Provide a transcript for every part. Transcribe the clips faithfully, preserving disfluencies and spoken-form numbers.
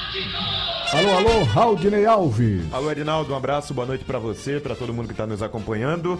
Alô, alô, Raudinei Alves. Alô, Edinaldo, um abraço, boa noite para você, para todo mundo que está nos acompanhando.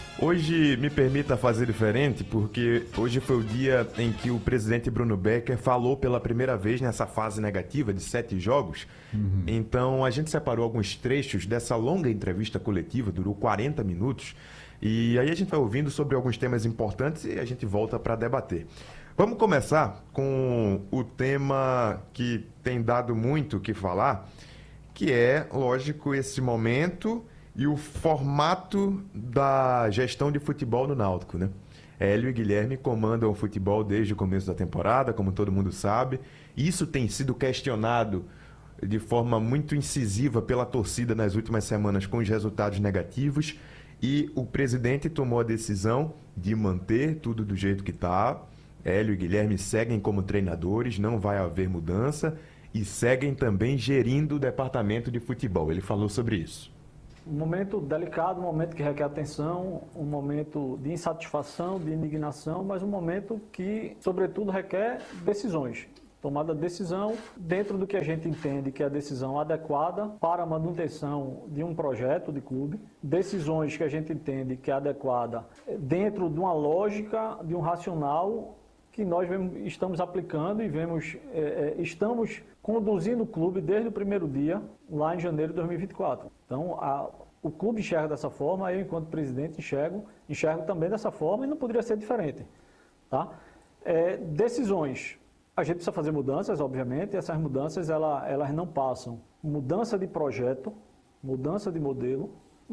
Hoje me permita fazer diferente, porque hoje foi o dia em que o presidente Bruno Becker falou pela primeira vez nessa fase negativa de sete jogos. Uhum. Então a gente separou alguns trechos dessa longa entrevista coletiva, durou quarenta minutos, e aí a gente vai ouvindo sobre alguns temas importantes e a gente volta para debater. Vamos começar com o tema que tem dado muito o que falar, que é, lógico, esse momento e o formato da gestão de futebol no Náutico, né? Hélio e Guilherme comandam o futebol desde o começo da temporada, como todo mundo sabe. Isso tem sido questionado de forma muito incisiva pela torcida nas últimas semanas com os resultados negativos, e o presidente tomou a decisão de manter tudo do jeito que está. Hélio e Guilherme seguem como treinadores, não vai haver mudança, e seguem também gerindo o departamento de futebol. Ele falou sobre isso. Um momento delicado, um momento que requer atenção, um momento de insatisfação, de indignação, mas um momento que, sobretudo, requer decisões. Tomada de decisão dentro do que a gente entende que é a decisão adequada para a manutenção de um projeto de clube. Decisões que a gente entende que é adequada dentro de uma lógica, de um racional que nós vemos, estamos aplicando e vemos, é, estamos conduzindo o clube desde o primeiro dia, lá em janeiro de dois mil e vinte e quatro. Então, a, o clube enxerga dessa forma, eu, enquanto presidente, enxergo, enxergo também dessa forma, e não poderia ser diferente. Tá? É, decisões. A gente precisa fazer mudanças, obviamente, e essas mudanças ela, elas não passam mudança de projeto, mudança de modelo,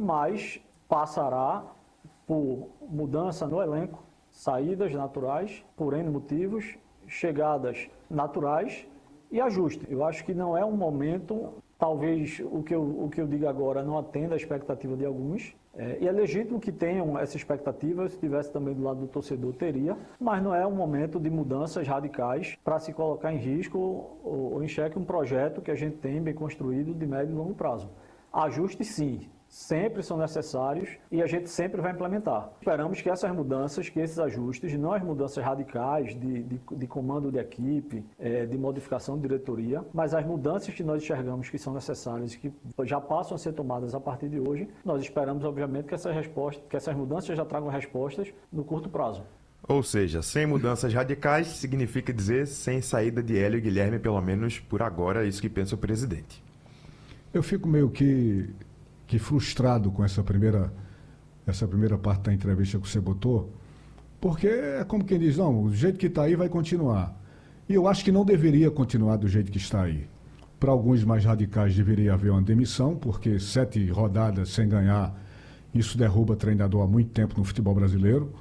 mas passará por mudança no elenco, saídas naturais, por N motivos, chegadas naturais e ajuste. Eu acho que não é um momento, talvez o que eu, o que eu digo agora não atenda à expectativa de alguns, é, e é legítimo que tenham essa expectativa, se estivesse também do lado do torcedor, teria, mas não é um momento de mudanças radicais para se colocar em risco ou, ou em xeque um projeto que a gente tem bem construído de médio e longo prazo. Ajuste sim, sempre são necessários e a gente sempre vai implementar. Esperamos que essas mudanças, que esses ajustes, não as mudanças radicais de, de, de comando de equipe, é, de modificação de diretoria, mas as mudanças que nós enxergamos que são necessárias e que já passam a ser tomadas a partir de hoje, nós esperamos, obviamente, que essas, respostas, que essas mudanças já tragam respostas no curto prazo. Ou seja, sem mudanças radicais significa dizer sem saída de Hélio e Guilherme, pelo menos por agora, é isso que pensa o presidente. Eu fico meio que... que frustrado com essa primeira, essa primeira parte da entrevista que você botou, porque é como quem diz, não, o jeito que está aí vai continuar. E eu acho que não deveria continuar do jeito que está aí. Para alguns mais radicais deveria haver uma demissão, porque sete rodadas sem ganhar, isso derruba treinador há muito tempo no futebol brasileiro.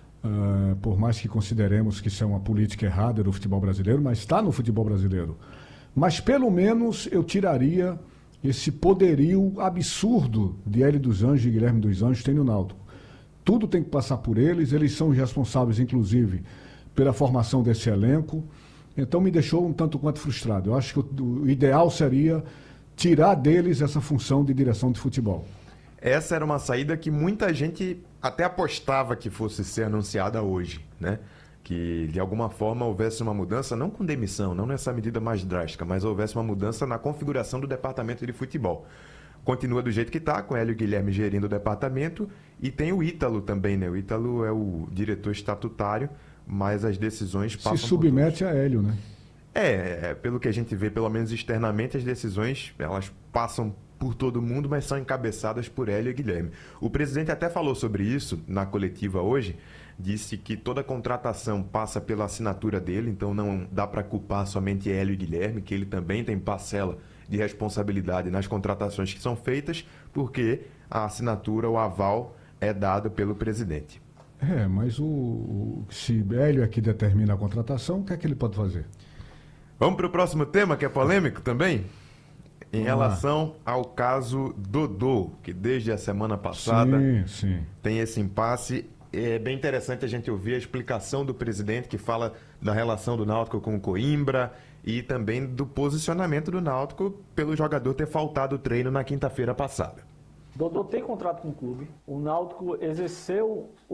Uh, por mais que consideremos que isso é uma política errada do futebol brasileiro, mas está no futebol brasileiro. Mas pelo menos eu tiraria esse poderio absurdo de Hélio dos Anjos e Guilherme dos Anjos tem no Náutico. Tudo tem que passar por eles, eles são os responsáveis, inclusive, pela formação desse elenco. Então me deixou um tanto quanto frustrado. Eu acho que o ideal seria tirar deles essa função de direção de futebol. Essa era uma saída que muita gente até apostava que fosse ser anunciada hoje, né? Que de alguma forma houvesse uma mudança, não com demissão, não nessa medida mais drástica, mas houvesse uma mudança na configuração do departamento de futebol. Continua do jeito que está, com Hélio e Guilherme gerindo o departamento, e tem o Ítalo também, né? O Ítalo é o diretor estatutário, mas as decisões passam... Se submete a Hélio, né? É, é, pelo que a gente vê, pelo menos externamente, as decisões, elas passam por todo mundo, mas são encabeçadas por Hélio e Guilherme. O presidente até falou sobre isso na coletiva hoje, disse que toda contratação passa pela assinatura dele, então não dá para culpar somente Hélio e Guilherme, que ele também tem parcela de responsabilidade nas contratações que são feitas, porque a assinatura, o aval, é dado pelo presidente. É, mas o, o, se Hélio é que determina a contratação, o que é que ele pode fazer? Vamos para o próximo tema, que é polêmico também? Em Vamos relação lá. ao caso Dodô, que desde a semana passada sim, sim. tem esse impasse. É bem interessante a gente ouvir a explicação do presidente, que fala da relação do Náutico com o Coimbra e também do posicionamento do Náutico pelo jogador ter faltado o treino na quinta-feira passada. Dodô tem contrato com o clube. O Náutico exerceu